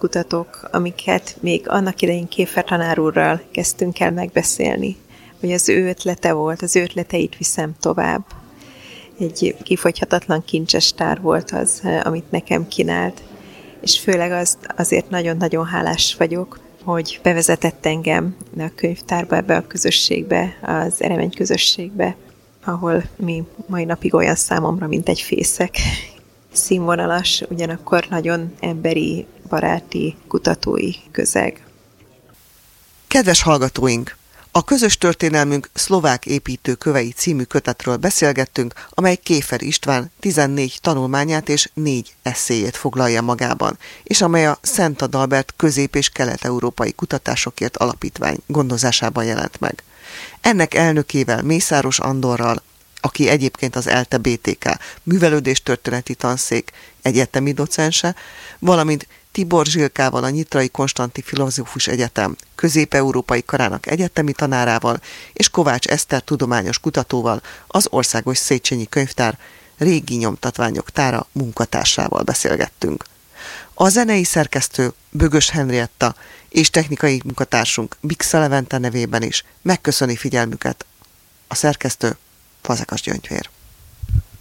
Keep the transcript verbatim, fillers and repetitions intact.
kutatók, amiket még annak idején Kéfer tanár úrral kezdtünk el megbeszélni, hogy az ő ötlete volt, az ő ötleteit viszem tovább. Egy kifogyhatatlan kincses tár volt az, amit nekem kínált, és főleg az, azért nagyon-nagyon hálás vagyok, hogy bevezetett engem a könyvtárba, ebbe a közösségbe, az Eremény közösségbe, ahol mi mai napig olyan számomra, mint egy fészek. Színvonalas, ugyanakkor nagyon emberi, baráti, kutatói közeg. Kedves hallgatóink! A Közös történelmünk szlovák építő kövei című kötetről beszélgettünk, amely Kéfer István tizennégy tanulmányát és négy esszéjét foglalja magában, és amely a Szent Adalbert Közép- és Kelet-Európai Kutatásokért Alapítvány gondozásában jelent meg. Ennek elnökével, Mészáros Andorral, aki egyébként az ELTE bé té ká művelődéstörténeti tanszék egyetemi docense, valamint Tibor Zsilkával, a Nyitrai Konstanti Filozófus Egyetem közép-európai karának egyetemi tanárával, és Kovács Eszter tudományos kutatóval, az Országos Széchenyi Könyvtár régi nyomtatványok tára munkatársával beszélgettünk. A zenei szerkesztő Bögös Henrietta és technikai munkatársunk Bixa Levente nevében is megköszöni figyelmüket. A szerkesztő Fazekas Gyöngyvér.